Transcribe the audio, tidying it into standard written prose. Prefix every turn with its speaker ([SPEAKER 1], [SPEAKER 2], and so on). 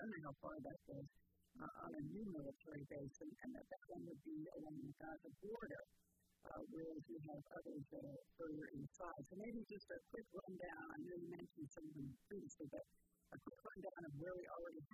[SPEAKER 1] don't know how far that goes, on a new military base, and that one would be along the Gaza border, whereas we have others that are further inside. So maybe just a quick rundown. I know you mentioned some of them previously, but a quick rundown of where we already